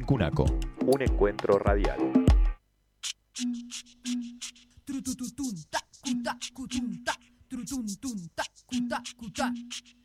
Cunaco. Un encuentro radial. Trututun ta cuta cutunta trutun ta cuta cuta